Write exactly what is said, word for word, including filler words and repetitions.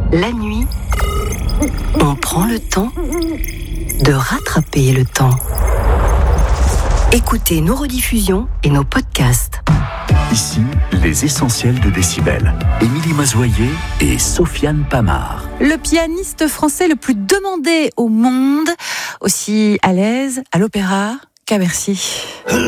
La nuit, on prend le temps de rattraper le temps. Écoutez nos rediffusions et nos podcasts. Ici, les essentiels de Décibel. Émilie Mazoyer et Sofiane Pamard. Le pianiste français le plus demandé au monde, aussi à l'aise à l'opéra qu'à Bercy.